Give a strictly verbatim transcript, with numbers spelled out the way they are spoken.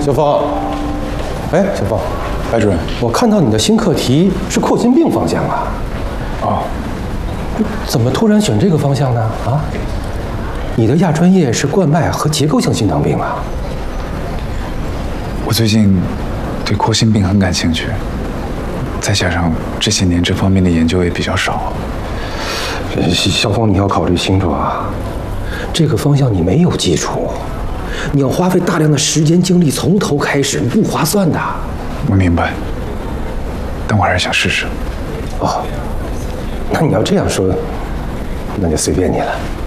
小凤，哎，小凤， 白主任， 我看到你的新课题是扩心病方向啊。 哦， 怎么突然选这个方向呢？啊，你的亚专业是冠脉和结构性心脏病啊。 我最近对扩心病很感兴趣，再加上这些年这方面的研究也比较少。 小凤，你要考虑清楚啊，这个方向你没有基础，你要花费大量的时间精力从头开始，不划算的。 我明白，但我还是想试试。 哦，那你要这样说，那就随便你了。